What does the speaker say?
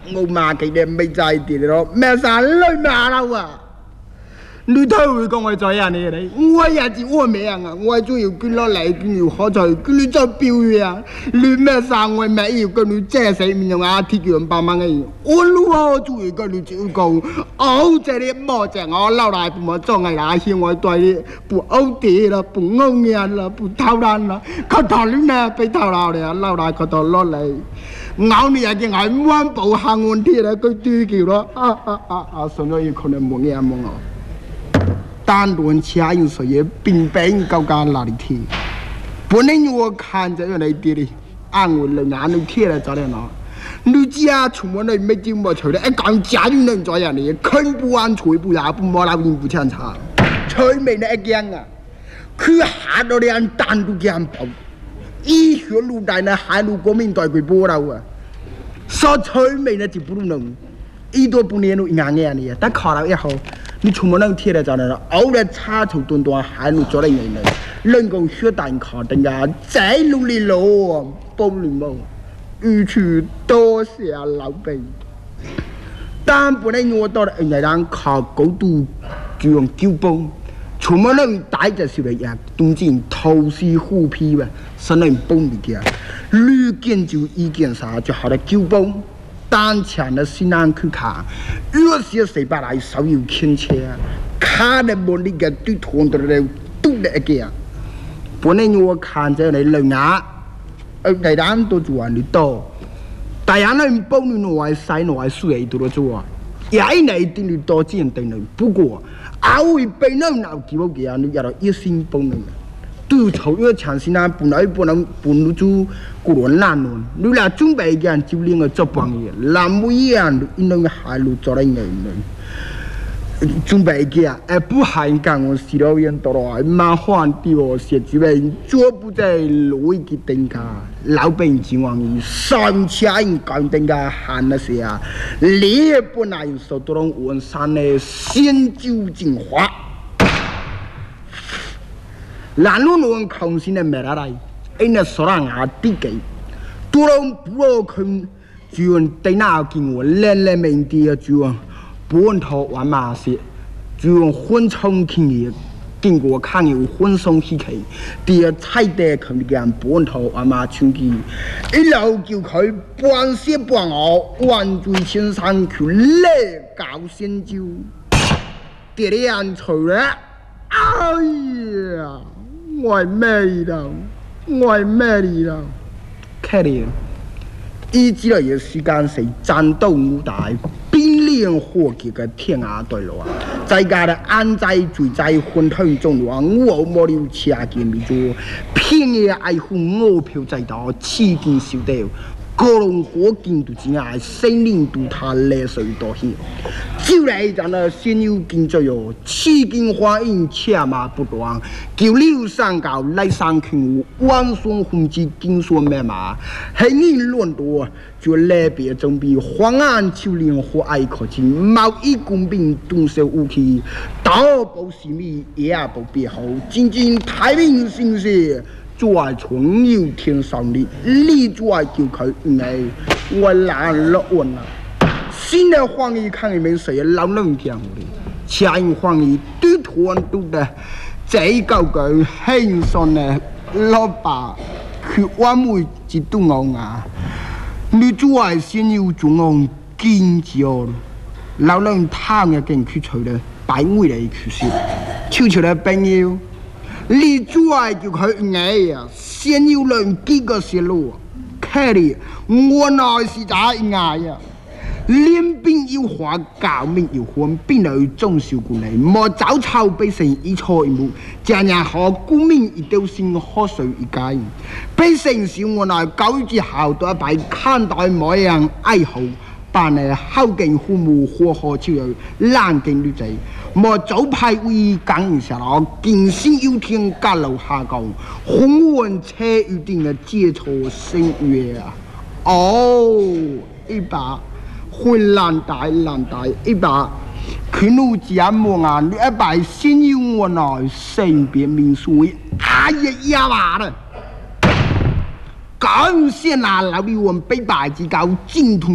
我妈佢哋未在啲咯，咩啥女妈啦哇！你睇會講我做人嚟嘅，我也是我命啊！我仲要捐落嚟，捐要好在捐你做表揚，你咩啥我咪要跟你借死面用啊鐵樣百萬嘅，我如何仲要跟你照顧？我這裡冇正我老來不冇做藝啦，現我對你不歐地啦，不歐面啦，不偷懶啦，佢頭你咩被偷鬧嚟啊？老來佢頭落嚟，咬你係嘅係彎步行運啲啦，佢對叫咯所以可能冇嘢冇我。單論其他因素也並非高價哪裡貼，本來我看着原來啲哩，按我兩眼都貼嚟做啲咯。你家出門嚟沒點冇除咧，一講家就能做人嚟，肯不安吹不下不摸老人不強差，吹美呢一樣啊，佢下到啲人單獨嘅人報，醫學路大呢海路國民代佢報道啊，所吹美呢就不能，一多半年都硬嘅人嚟，但考到以後。你出門能貼嚟做呢？偶然插頭斷斷海路做嚟人呢，能夠學單考定呀，再努力咯，不禮貌，與其多謝老輩。但本來我到人家人考高度就用9分，出門能帶着小嚟呀，東進投資虎皮吧，是能幫你嘅。旅檢就意見啥就好了9分。當前的西南去看，有些誰把來稍有傾斜，看的冇你個對頭的嚟都嚟嘅。本來我看着你兩眼，大家都做你多，大家能幫你挪塞挪水都都做，也嚟定你多見定你。不過，會被人鬧幾多嘅，你要到一心幫你。對頭要強西南本來不能做古人難論，你倆準備嘅就連個做幫嘢，南無一樣因為海路做嚟嘅人，準備嘅不係講我洗腦人多咯，麻煩啲我寫準備做不在路一個定價，老闆情況於上車人講定價喊那些啊，你本來受到文山的先酒精化。南路路空心的没得来，因那所让啊地给，多人不要看，就用对那经我连连面的就用本土玩马些，就用混充经验，经过看有混松起起，第二菜的看见本土玩马冲击，一路叫佢半些半我万罪千山去勒搞先酒，第二人除了，哎呀！我係咩啦？我係咩啦？睇嚟，依之類嘅時間是戰鬥武大，邊連火結嘅天涯對路啊！在家的安在聚在混沌中亂，我冇了其他嘅咪做，偏嘅愛護我票在度，刺激小掉。個龍火見到之外，生靈到他淚水多血。就嚟就那先有見咗喲，刺激花影且馬不斷，叫劉上高來上群，萬雙紅旗金鎖咩馬，係你亂多，就來別總比黃安秋蓮和愛可親，貿易工兵動手武器，刀寶西米也不別好，僅僅太平盛世。做春有天上的，你做就佢愛，我難落穩啦。新的皇帝看你們誰老能聽的，前皇帝對團都的，最高個輕鬆的老爸，佢安慰一頓我啊，你做先有中央經濟老能貪嘅更去除的，擺位嚟去說，悄悄的朋友。你做就佢愛呀，先有人幾個泄露，看你我那是咋愛呀？練兵要花，教命要混，邊度總受過嚟？莫早抄百姓一錯一誤，這樣好公民一丟心，好水一解。百姓是我那教育之後都一擺看待模樣愛好。但係後勁父母活學超有難勁女仔，莫早派為講下落，見先要聽隔路下降，紅運車預定嘅接觸聲樂啊！哦，一把混爛大一把，佢怒節目啊！你一把先要我來性別民俗，哎呀嘛的！講先啊，老比我們北白之高淨土。